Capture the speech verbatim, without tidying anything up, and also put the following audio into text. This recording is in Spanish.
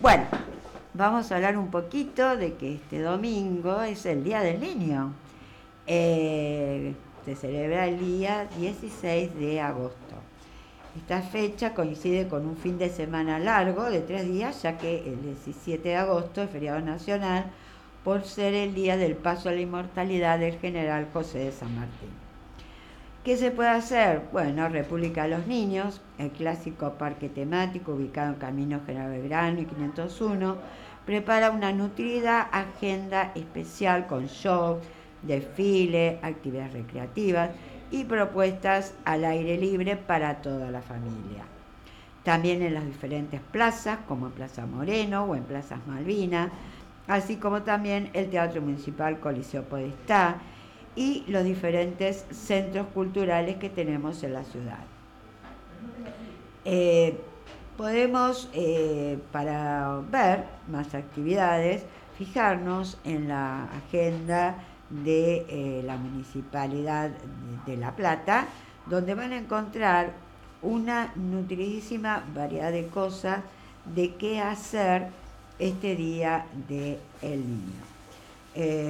Bueno, vamos a hablar un poquito de que este domingo es el Día del Niño. Eh, se celebra el día dieciséis de agosto. Esta fecha coincide con un fin de semana largo de tres días, ya que el diecisiete de agosto es feriado nacional por ser el día del paso a la inmortalidad del general José de San Martín. ¿Qué se puede hacer? Bueno, República de los Niños, el clásico parque temático ubicado en Camino General Belgrano y quinientos uno, prepara una nutrida agenda especial con shows, desfile, actividades recreativas y propuestas al aire libre para toda la familia. También en las diferentes plazas, como en Plaza Moreno o en Plazas Malvinas, así como también el Teatro Municipal Coliseo Podestá y los diferentes centros culturales que tenemos en la ciudad. Eh, podemos, eh, para ver más actividades, fijarnos en la agenda de eh, la Municipalidad de, de La Plata, donde van a encontrar una nutridísima variedad de cosas de qué hacer este Día del Niño. Eh,